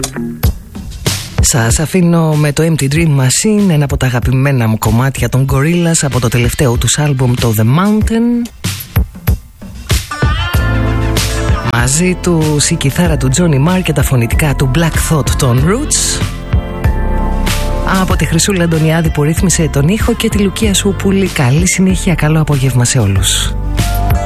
Σας αφήνω με το Empty Dream Machine, ένα από τα αγαπημένα μου κομμάτια των Gorillaz από το τελευταίο τους άλμπουμ, το The Mountain. Μαζί του η κιθάρα του Johnny Marr και τα φωνητικά του Black Thought των Roots. Από τη Χρυσούλα Αντωνιάδη που ρύθμισε τον ήχο και τη Λουκία Σουπούλη. Καλή συνέχεια, καλό απόγευμα σε όλους.